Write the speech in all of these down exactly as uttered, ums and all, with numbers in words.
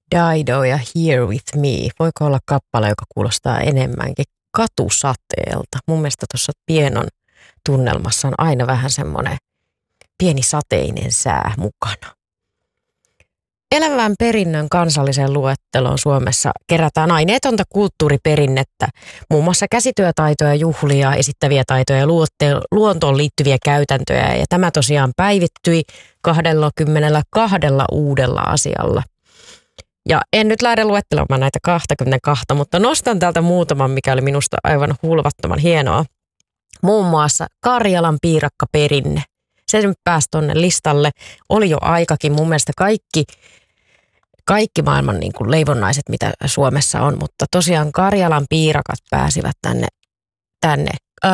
Dido ja Here With Me. Voiko olla kappale, joka kuulostaa enemmänkin katusateelta? Mun mielestä tuossa pienon tunnelmassa on aina vähän semmoinen pieni sateinen sää mukana. Elävän perinnön kansalliseen luetteloon Suomessa kerätään aineetonta kulttuuriperinnettä, muun muassa käsityötaitoja, juhlia, esittäviä taitoja ja luontoon liittyviä käytäntöjä. Ja tämä tosiaan päivittyi kaksikymmentäkaksi uudella asialla. Ja en nyt lähde luettelemaan näitä kaksikymmentäkaksi, mutta nostan täältä muutaman, mikä oli minusta aivan hulvattoman hienoa. Muun muassa Karjalan piirakkaperinne. Se nyt pääsi tuonne listalle. Oli jo aikakin mun mielestä kaikki, kaikki maailman niin kuin leivonnaiset, mitä Suomessa on, mutta tosiaan Karjalan piirakat pääsivät tänne. tänne. Öö,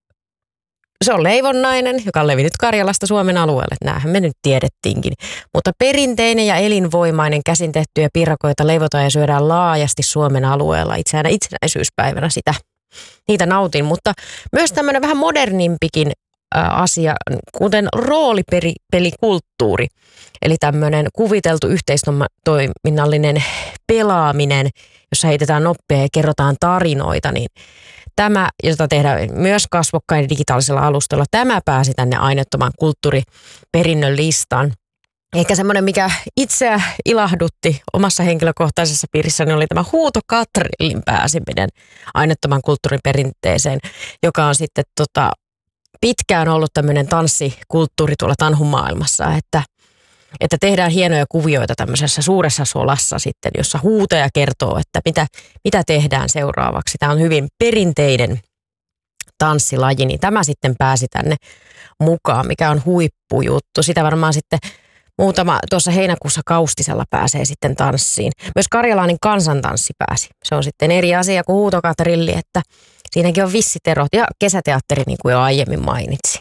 se on leivonnainen, joka on levinnyt Karjalasta Suomen alueelle. Näähän me nyt tiedettiinkin. Mutta perinteinen ja elinvoimainen käsin tehtyjä piirakoita leivotaan ja syödään laajasti Suomen alueella. Itse aina itsenäisyyspäivänä sitä, niitä nautin, mutta myös tämmöinen vähän modernimpikin asia, kuten roolipelikulttuuri, eli tämmöinen kuviteltu yhteistoiminnallinen pelaaminen, jossa heitetään noppia ja kerrotaan tarinoita, niin tämä, jota tehdään myös kasvokkain digitaalisella alustalla, tämä pääsi tänne aineettoman kulttuuriperinnön listaan. Ehkä semmoinen, mikä itseä ilahdutti omassa henkilökohtaisessa piirissä, niin oli tämä huutokatrillin pääseminen aineettoman kulttuuriperinteeseen, joka on sitten tota, pitkään ollut tämmöinen tanssikulttuuri tuolla tanhumaailmassa, että, että tehdään hienoja kuvioita tämmöisessä suuressa solassa sitten, jossa huutaja kertoo, että mitä, mitä tehdään seuraavaksi. Tämä on hyvin perinteinen tanssilaji, niin tämä sitten pääsi tänne mukaan, mikä on huippujuttu. Sitä varmaan sitten muutama tuossa heinäkuussa Kaustisella pääsee sitten tanssiin. Myös karjalainen kansantanssi pääsi. Se on sitten eri asia kuin huutokatrilli, että siinäkin on vissit erot ja kesäteatteri, niin kuin jo aiemmin mainitsin.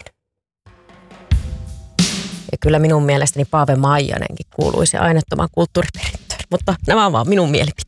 Ja kyllä minun mielestäni Paave Maijanenkin kuuluisi aineettoman kulttuuriperintöön, mutta nämä on vaan minun mielipiteeni.